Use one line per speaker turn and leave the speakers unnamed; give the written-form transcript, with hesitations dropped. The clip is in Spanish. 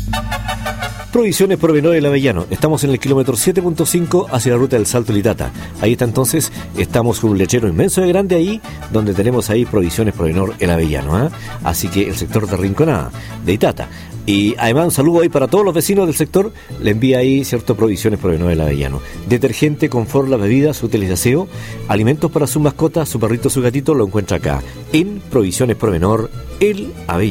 Provisiones Provenor del Avellano. Estamos en el kilómetro 7.5 hacia la ruta del Salto Litata. Ahí está entonces, estamos con un lechero inmenso de grande ahí, donde tenemos ahí Provisiones Provenor el Avellano. Así que el sector de Rinconada, de Itata. Y además un saludo ahí para todos los vecinos del sector. Le envía ahí, cierto, Provisiones Provenor del Avellano. Detergente, confort, las bebidas, útiles de aseo, alimentos para sus mascotas, su perrito, su gatito, lo encuentra acá, en Provisiones Provenor el Avellano.